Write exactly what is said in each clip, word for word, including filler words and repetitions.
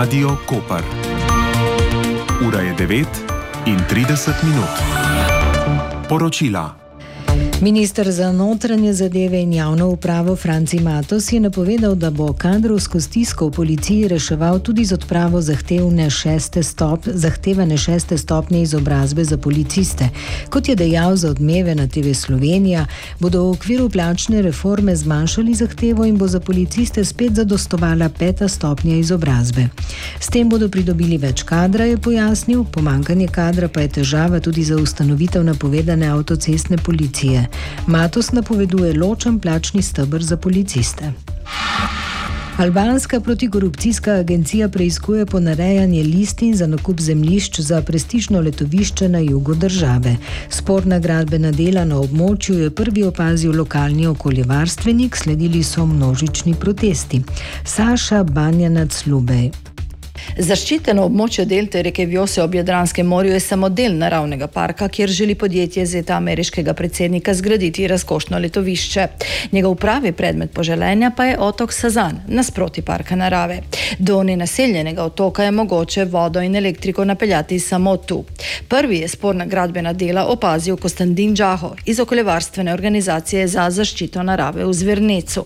Radio Koper. Ura je devet in trideset minut. Poročila. Minister za notranje zadeve in javno upravo Franci Matos je napovedal, da bo kadrovsko stisko v policiji reševal tudi z odpravo zahtevne šeste stop, zahtevane šeste stopnje izobrazbe za policiste. Kot je dejal za Odmeve na T V Slovenija, bodo v okviru plačne reforme zmanjšali zahtevo in bo za policiste spet zadostovala peta stopnja izobrazbe. S tem bodo pridobili več kadra, je pojasnil, pomanjkanje kadra pa je težava tudi za ustanovitev napovedane avtocestne policije. Matos napoveduje ločen plačni steber za policiste. Albanska protikorupcijska agencija preiskuje ponarejanje listin za nakup zemljišč za prestižno letovišče na jugu države. Sporna gradbena dela na območju je prvi opazil lokalni okoljevarstvenik, sledili so množični protesti. Saša Banjanac-Lubej. Zaščiteno območje delte reke Vjose ob Jadranskem morju je samo del naravnega parka, kjer želi podjetje zeta ameriškega predsednika zgraditi razkošno letovišče. Njegov pravi predmet poželenja pa je otok Sazan, nasproti parka narave. Do nenaseljenega otoka je mogoče vodo in elektriko napeljati samo tu. Prvi je sporna gradbena dela opazil Kostandin Džaho iz okoljevarstvene organizacije za zaščito narave v Zvernecu.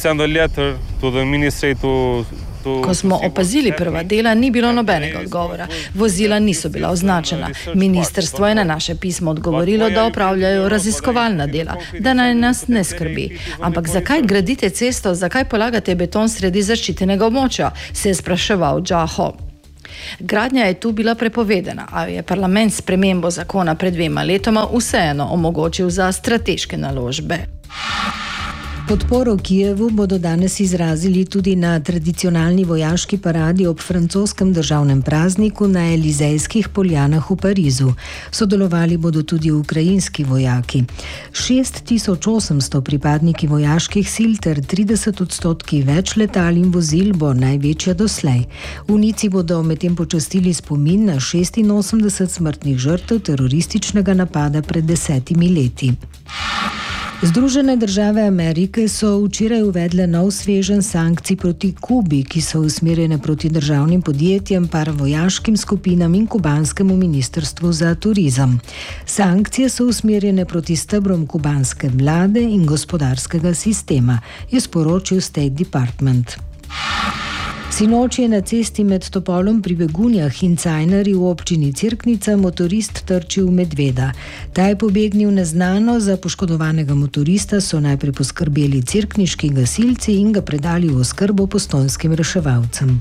Ko smo opazili prva dela, ni bilo nobenega odgovora. Vozila niso bila označena. Ministrstvo je na naše pismo odgovorilo, da opravljajo raziskovalna dela, da naj nas ne skrbi. Ampak zakaj gradite cesto, zakaj polagate beton sredi zaščitenega območja, se je spraševal Džaho. Gradnja je tu bila prepovedana, a je parlament s spremembo zakona pred dvema letoma vseeno omogočil za strateške naložbe. Podporo Kijevu bodo danes izrazili tudi na tradicionalni vojaški paradi ob francoskem državnem prazniku na Elizejskih poljanah v Parizu. Sodelovali bodo tudi ukrajinski vojaki. šest tisoč osemsto pripadniki vojaških sil ter trideset odstotkov več letal in vozil bo največja doslej. V Nici bodo medtem počastili spomin na šestinosemdeset smrtnih žrtev terorističnega napada pred desetimi leti. Združene države Amerike so včeraj uvedle nov sveženj sankcij proti Kubi, ki so usmerjene proti državnim podjetjem, paravojaškim skupinam in kubanskemu ministrstvu za turizem. Sankcije so usmerjene proti stebrom kubanske vlade in gospodarskega sistema, je sporočil State Department. Sinoči je na cesti med Topolom pri Begunjah in Cajnarji v občini Cerknica motorist trčil v medveda. Ta je pobegnil neznano, za poškodovanega motorista so najprej poskrbeli cerkniški gasilci in ga predali v oskrbo postojnskim reševalcem.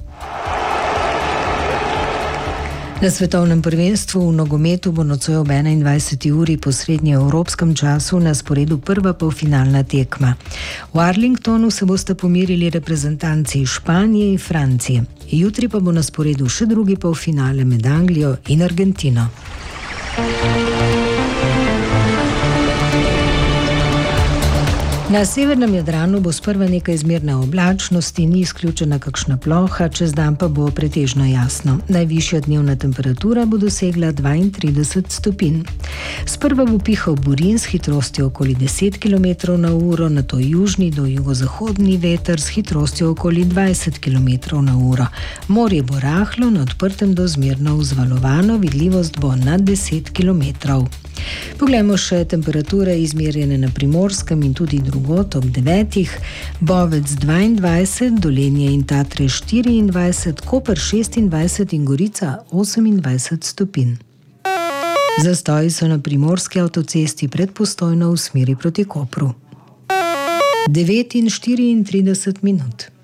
Na svetovnem prvenstvu v nogometu bo nocoj ob enaindvajseti uri po srednjeevropskem času na sporedu prva polfinalna tekma. V Arlingtonu se bosta pomerili reprezentanci Španije in Francije. Jutri pa bo na sporedu še drugi polfinale med Anglijo in Argentino. Na severnem Jadranu bo sprva nekaj zmerne oblačnosti, ni izključena kakšna ploha, čez dan pa bo pretežno jasno. Najvišja dnevna temperatura bo dosegla dvaintrideset stopinj. Sprva bo pihal burin s hitrostjo okoli deset kilometrov na uro, nato južni do jugozahodni veter s hitrostjo okoli dvajset kilometrov na uro. Morje bo rahlo, na odprtem do zmerno vzvalovano, vidljivost bo nad deset kilometrov. Poglejmo še temperature izmerjene na Primorskem in tudi drugot ob devetih. Bovec dvaindvajset, Dolenje in Tatre štiriindvajset, Koper šestindvajset in Gorica osemindvajset stopinj. Zastoji so na primorski avtocesti pred Postojno v smeri proti Kopru. devet in štiriintrideset minut.